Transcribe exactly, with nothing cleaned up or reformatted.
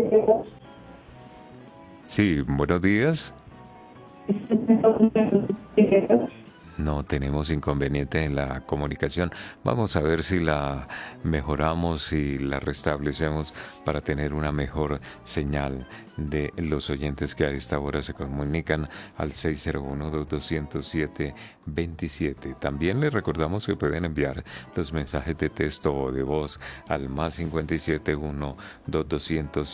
Sí, buenos días. No tenemos inconveniente en la comunicación. Vamos a ver si la mejoramos y la restablecemos para tener una mejor señal de los oyentes que a esta hora se comunican al seis cero uno, dos dos cero siete, dos siete. También les recordamos que pueden enviar los mensajes de texto o de voz al más cincuenta y siete uno, dos dos cero